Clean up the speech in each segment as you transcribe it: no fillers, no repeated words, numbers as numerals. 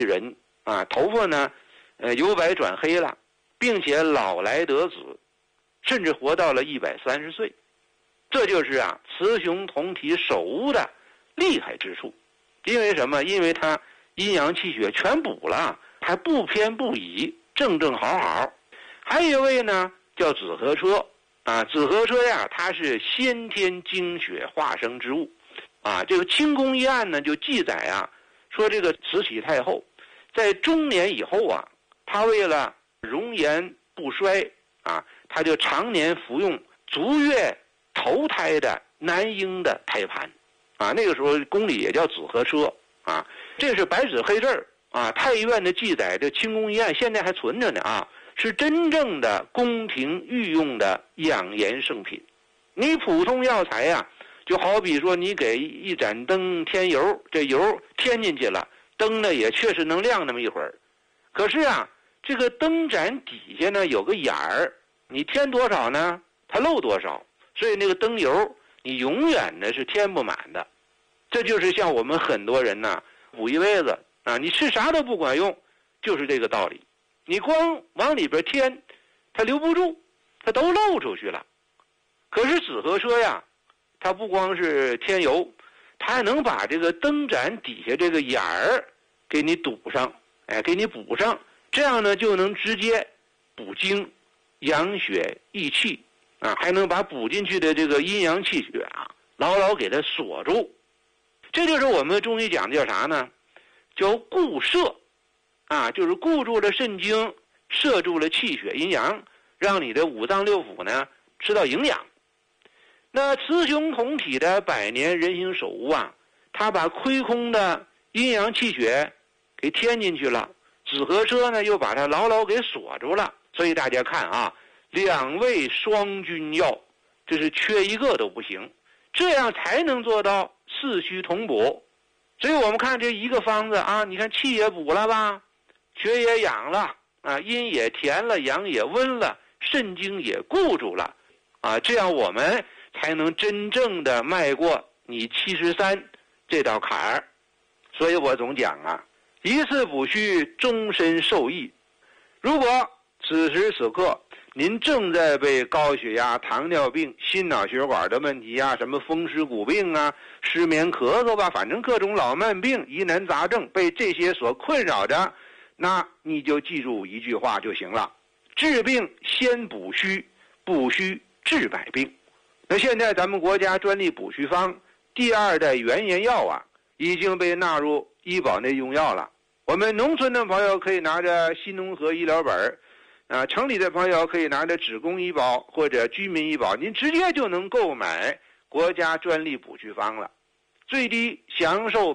人啊，头发呢由白转黑了，并且老来得子，甚至活到了130岁。这就是啊雌雄同体手乌的厉害之处。因为什么？因为它阴阳气血全补了，还不偏不倚，正正好好。还有一位呢叫紫河车啊，紫河车呀，它是先天精血化生之物啊。这个清宫一案呢就记载啊，说这个慈禧太后在中年以后啊，她为了容颜不衰啊，她就常年服用足月头胎的男婴的胎盘啊。那个时候宫里也叫紫河车啊，这是白纸黑字啊，太医院的记载，这清宫一案现在还存着呢啊，是真正的宫廷御用的养颜圣品。你普通药材呀，就好比说你给一盏灯添油，这油添进去了，灯呢也确实能亮那么一会儿。可是啊，这个灯盏底下呢有个眼儿，你添多少呢，它漏多少，所以那个灯油你永远呢是添不满的。这就是像我们很多人呢补一辈子啊，你吃啥都不管用，就是这个道理。你光往里边添，它留不住，它都漏出去了。可是紫河车呀，它不光是添油，它还能把这个灯盏底下这个眼儿给你堵上，哎，给你补上，这样呢就能直接补精、养血、益气啊，还能把补进去的这个阴阳气血啊，牢牢给它锁住。这就是我们中医讲的叫啥呢？叫固摄啊，就是固住了肾精，摄住了气血阴阳，让你的五脏六腑呢吃到营养。那雌雄同体的百年人形手乌啊，它把亏空的阴阳气血给添进去了，紫河车呢又把它牢牢给锁住了。所以大家看啊，两味双君药，这是缺一个都不行，这样才能做到四虚同补。所以我们看这一个方子啊，你看气也补了吧，血也养了啊，阴也填了，阳也温了，肾精也固住了啊，这样我们才能真正的迈过你73这道坎儿。所以我总讲啊，一次补虚终身受益。如果此时此刻您正在被高血压、糖尿病、心脑血管的问题啊，什么风湿骨病啊、失眠咳嗽吧，反正各种老慢病、疑难杂症被这些所困扰着，那你就记住一句话就行了：治病先补虚，补虚治百病。那现在咱们国家专利补虚方第2代原研药啊，已经被纳入医保内用药了。我们农村的朋友可以拿着新农合医疗本啊，城里的朋友可以拿着职工医保或者居民医保，您直接就能购买国家专利补虚方了。最低享受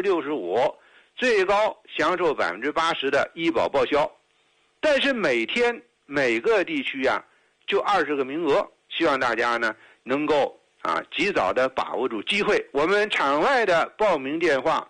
65%，最高享受80%的医保报销。但是每天每个地区啊就20个名额，希望大家呢能够啊及早的把握住机会。我们场外的报名电话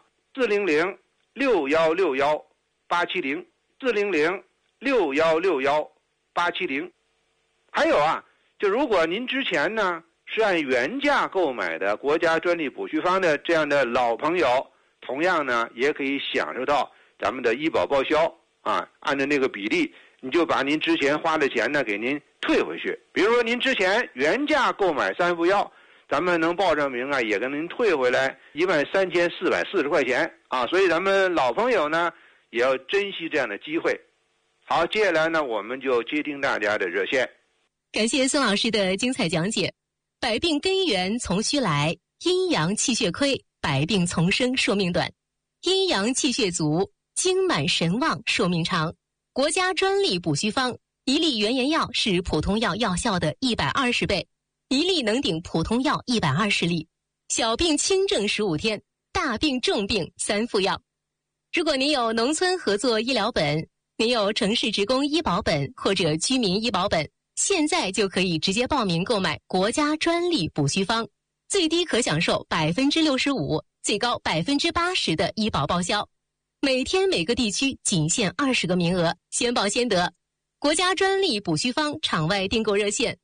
400-6161-870，400-6161-870。还有啊，就如果您之前呢是按原价购买的国家专利补虚方的这样的老朋友，同样呢也可以享受到咱们的医保报销啊，按照那个比例，你就把您之前花的钱呢给您退回去。比如说您之前原价购买3副药，咱们能报上名啊，也跟您退回来13440块钱啊。所以咱们老朋友呢也要珍惜这样的机会。好，接下来呢我们就接听大家的热线。 感谢孙老师的精彩讲解。百病根源从虚来，阴阳气血亏，百病丛生，寿命短；阴阳气血足，精满神旺，寿命长。国家专利补虚方，1粒原研药是普通药药效的120倍，1粒能顶普通药120粒。小病轻症15天，大病重病3副药。如果您有农村合作医疗本，您有城市职工医保本或者居民医保本，现在就可以直接报名购买国家专利补虚方，最低可享受65%，最高80%的医保报销。每天每个地区仅限20个名额，先报先得。国家专利补虚方场外订购热线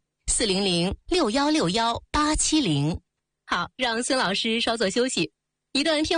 ：400-6161-870，400-6161-870。好，让孙老师稍作休息。 一段片